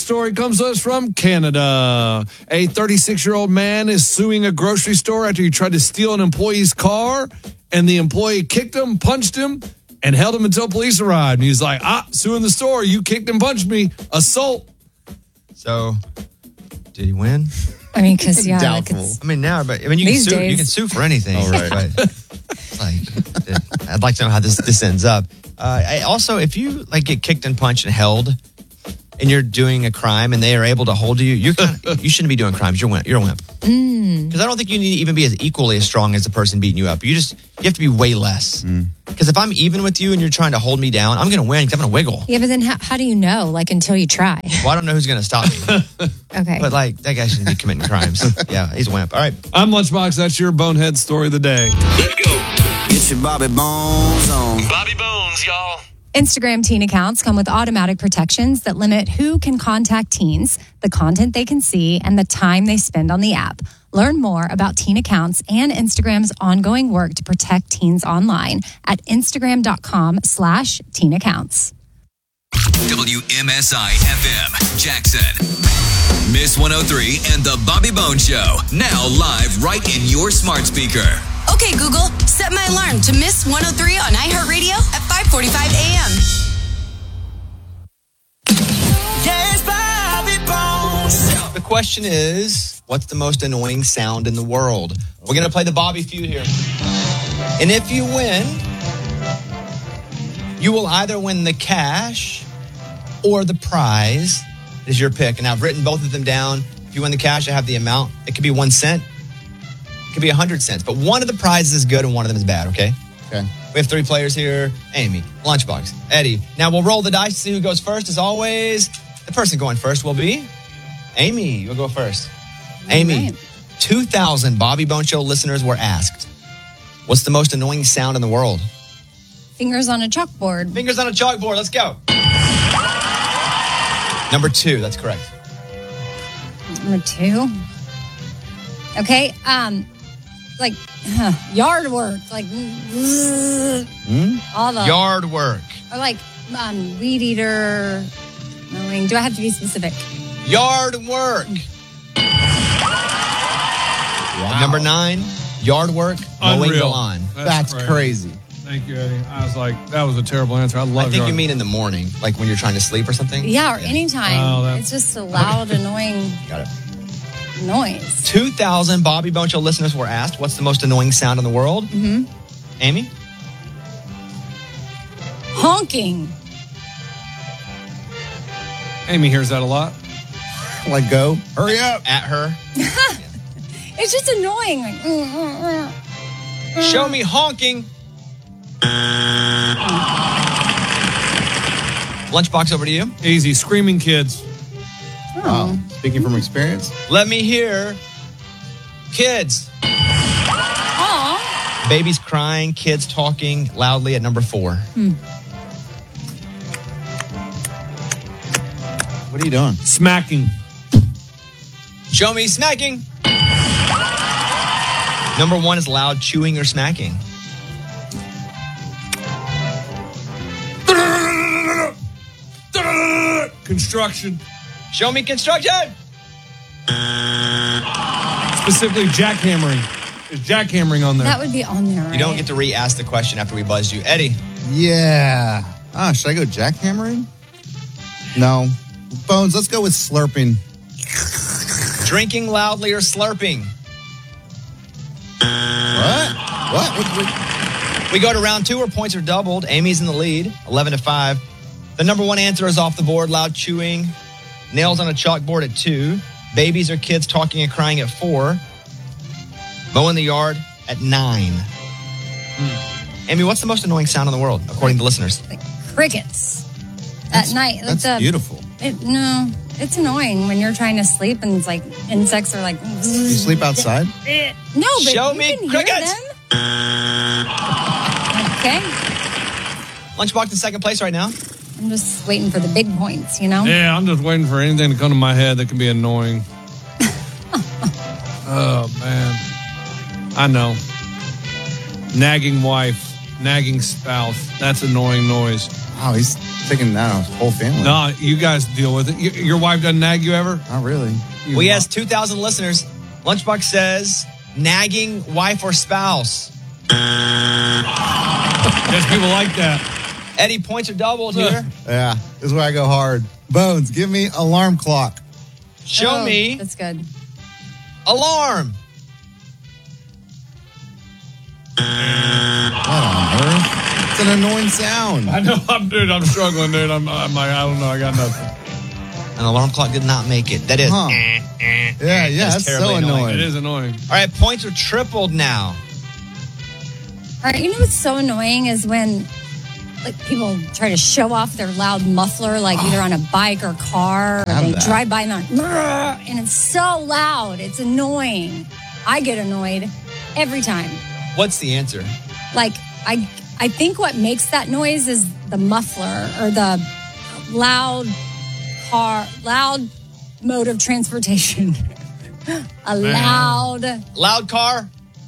story comes to us from Canada. A 36-year-old man is suing a grocery store after he tried to steal an employee's car, and the employee kicked him, punched him, and held him until police arrived. And he's like, suing the store. You kicked and punched me. Assault. So, did he win? I mean, because, yeah. Doubtful. You can sue for anything. Oh, right. But, I'd like to know how this ends up. Also, if you get kicked and punched and held, and you're doing a crime, and they are able to hold you, you shouldn't be doing crimes. You're a wimp. Because I don't think you need to even be equally as strong as the person beating you up. You have to be way less. Because if I'm even with you and you're trying to hold me down, I'm going to win because I'm going to wiggle. Yeah, but then how do you know? Until you try. Well, I don't know who's going to stop me. Okay. But that guy shouldn't be committing crimes. Yeah, he's a wimp. All right. I'm Lunchbox. That's your bonehead story of the day. Let's go. Get your Bobby Bones on. Bobby Bones, y'all. Instagram teen accounts come with automatic protections that limit who can contact teens, the content they can see, and the time they spend on the app. Learn more about teen accounts and Instagram's ongoing work to protect teens online at instagram.com/teen accounts. WMSI FM, Jackson. Miss 103 and the Bobby Bones Show. Now live right in your smart speaker. Okay, Google, set my alarm to Miss 103 on iHeartRadio at 5:45 a.m. Yes, Bobby Bones. The question is, what's the most annoying sound in the world? We're going to play the Bobby Feud here. And if you win, you will either win the cash or the prize. Is your pick. And I've written both of them down. If you win the cash, I have the amount. It could be 1 cent. It could be 100 cents. But one of the prizes is good and one of them is bad, okay? Okay. We have 3 players here. Amy, Lunchbox, Eddie. Now we'll roll the dice to see who goes first. As always, the person going first will be Amy. You'll go first. Amy, right. 2,000 Bobby Bone Show listeners were asked, what's the most annoying sound in the world? Fingers on a chalkboard. Fingers on a chalkboard. Let's go. Number 2. That's correct. Number 2. Okay. Yard work. All the Yard work. Or weed eater. Mowing. Do I have to be specific? Yard work. Wow. Number 9, yard work, mowing the Unreal. lawn. That's crazy. Thank you, Eddie. I was like, that was a terrible answer. I love I think yard. you mean in the morning, like when you're trying to sleep or something? Yeah, or anytime. Oh, it's just a loud, annoying Got it. noise. 2,000 Bobby Bone Show listeners were asked, what's the most annoying sound in the world? Mm-hmm. Amy? Honking. Amy hears that a lot. Go. Hurry up. At her. It's just annoying. Show me honking. Lunchbox, over to you. Easy. Screaming kids. Wow. Speaking from experience. Let me hear kids. Aw. Babies crying, kids talking loudly at number 4. What are you doing? Smacking. Show me smacking. Number 1 is loud chewing or smacking. Construction. Show me construction. Specifically jackhammering. Is jackhammering on there? That would be on there, right? You don't get to re-ask the question after we buzzed you. Eddie. Yeah. Should I go jackhammering? No. Bones, let's go with slurping. Drinking loudly or slurping. What? We go to round 2 where points are doubled. Amy's in the lead, 11-5. The number 1 answer is off the board, loud chewing. Nails on a chalkboard at 2. Babies or kids talking and crying at 4. Mowing the yard at 9. Amy, what's the most annoying sound in the world, according to listeners? Crickets. At night. That's beautiful. It's annoying when you're trying to sleep and it's like insects are like. You sleep outside? No, but Show you me can crickets. hear them. Okay. Lunchbox in second place right now. I'm just waiting for the big points, you know? Yeah, I'm just waiting for anything to come to my head that can be annoying. Oh, man. I know. Nagging wife, nagging spouse. That's annoying noise. Oh, he's taking that on his whole family. No, you guys deal with it. Your wife doesn't nag you ever? Not really. We asked 2,000 listeners. Lunchbox says nagging wife or spouse. There's people like that. Eddie, points are doubled here. Yeah, this is where I go hard. Bones, give me alarm clock. Show me That's good. alarm. What on earth? It's an annoying sound. I know, I'm struggling, dude. I'm like, I don't know. I got nothing. An alarm clock did not make it. That is. Huh. Yeah, that's so terribly annoying. It is annoying. All right, points are tripled now. All right, you know what's so annoying is when like people try to show off their loud muffler, like either on a bike or car, or they drive by and they're like, "Brr," and it's so loud. It's annoying. I get annoyed every time. What's the answer? Like I think what makes that noise is the muffler or the loud mode of transportation. A loud car.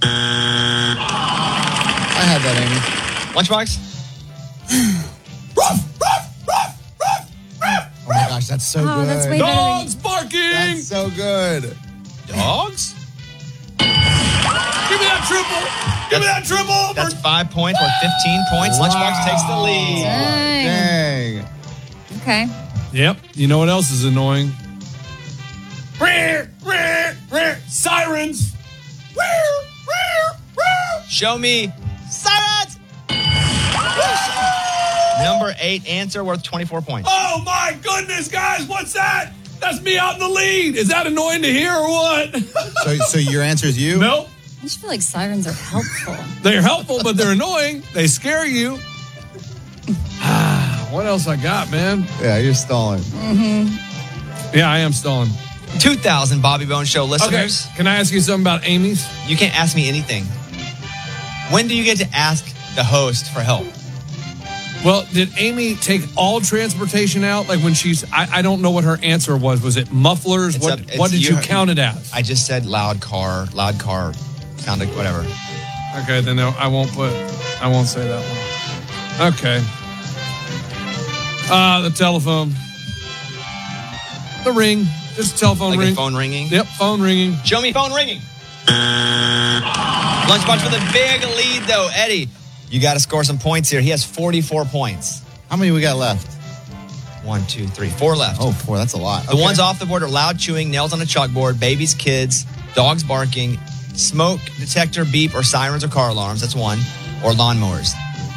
I had that, Amy. Lunchbox. Oh my gosh, that's so good. That's way better. Dogs barking. That's so good. Dogs? Give me that triple. Give me that triple. That's 5 points or 15 points. Lunchbox takes the lead. Dang. Dang. Okay. Yep. You know what else is annoying? Sirens. Show me sirens. Number 8 answer worth 24 points. Oh my goodness, guys! What's that? That's me out in the lead. Is that annoying to hear or what? So your answer is you? Nope. I just feel like sirens are helpful. They're helpful, but they're annoying. They scare you. What else I got, man? Yeah, you're stalling. Yeah, I am stalling. 2,000 Bobby Bones Show listeners. Okay. Can I ask you something about Amy's? You can't ask me anything. When do you get to ask the host for help? Well, did Amy take all transportation out? Like when she's, I don't know what her answer was. Was it mufflers? What did you count it as? I just said loud car, sounded whatever. Okay, then no, I won't say that one. Okay. The telephone. The ring. Just telephone Like ring. a phone ringing? Yep, phone ringing. Show me phone ringing. Lunchbox with a big lead, though. Eddie, you got to score some points here. He has 44 points. How many we got left? 1, 2, 3, 4 left. Oh, 4. That's a lot. The ones off the board are loud chewing, nails on a chalkboard, babies, kids, dogs barking, smoke detector, beep, or sirens or car alarms. That's 1. Or lawnmowers.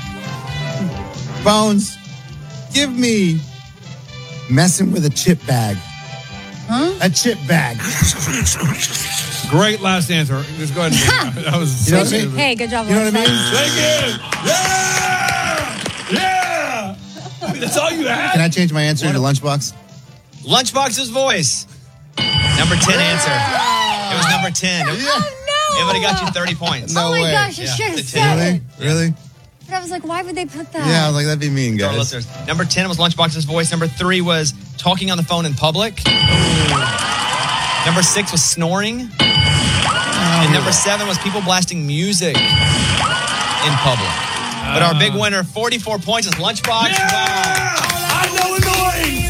Bones, give me messing with a chip bag. Huh? A chip bag. Great last answer. Just go ahead and do that. That was You know what I mean? Hey, good job. You know what I mean? Thank you. Yeah. That's all you had? Can I change my answer to Lunchbox? Lunchbox's voice. Number 10 answer. It was number 10. It would have got you 30 points. No Oh my way. gosh, I Yeah, should have the said Really? it. Really? But I was like, why would they put that? Yeah, I was like, that'd be mean, To our guys. listeners. Number 10 was Lunchbox's voice. Number 3 was talking on the phone in public. Number 6 was snoring. And number 7 was people blasting music in public. But our big winner, 44 points, is Lunchbox. Yeah! Wow. I know annoying.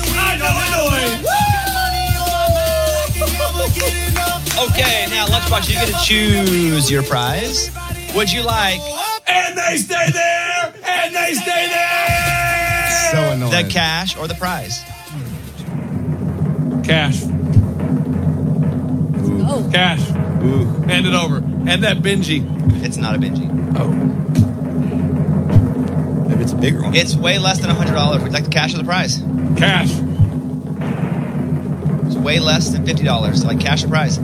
Okay, now Lunchbox, you get to choose your prize. Would you like And they stay there. And they stay there. So annoying. the cash or the prize? Cash. Oh. Cash. Ooh. Hand it over. And that Benji. It's not a Benji. Maybe it's a bigger one. It's way less than $100. Would you like the cash or the prize? Cash. It's way less than $50. Like cash or prize?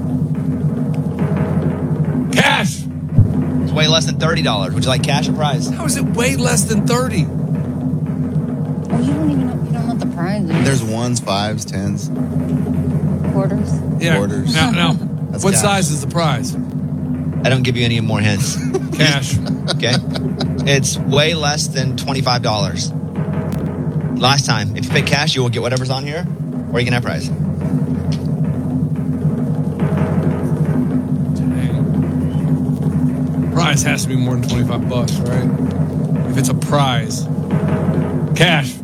Cash. It's way less than $30. Would you like cash or prize? How is it way less than 30? Oh, you don't even know. You don't know what the prize is. There's 1s, 5s, 10s. Quarters. Yeah. Quarters. Now That's what cash. size is the prize? I don't give you any more hints. Cash. Okay? It's way less than $25. Last time, if you pay cash, you will get whatever's on here, or you can have prize. Prize has to be more than $25, right? If it's a prize. Cash.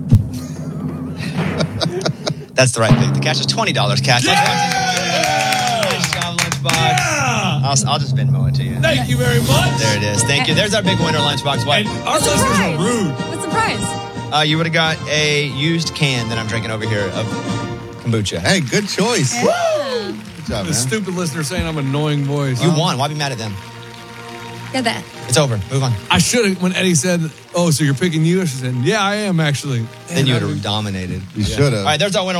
That's the right pick. The cash is $20. Cash. Nice job, Lunchbox. I'll just Venmo it to you. Thank you very much. There it is. Thank you. There's our big winner, Lunchbox. What? And our listeners are rude. What's the prize? You would have got a used can that I'm drinking over here of kombucha. Hey, good choice. Yeah. Good job, The man. stupid listener saying I'm an annoying voice. You won. Why be mad at them? Get that. It's over. Move on. I should have, when Eddie said, oh, so you're picking you? I should have said, yeah, I am actually. Then you would have dominated. You should have. All right, there's our winner.